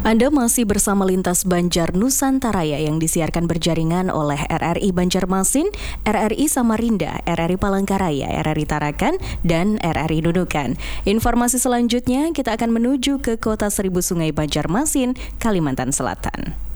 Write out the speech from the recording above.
Anda masih bersama Lintas Banjar Nusantaraya yang disiarkan berjaringan oleh RRI Banjarmasin, RRI Samarinda, RRI Palangkaraya, RRI Tarakan, dan RRI Nunukan. Informasi selanjutnya kita akan menuju ke Kota Seribu Sungai Banjarmasin, Kalimantan Selatan.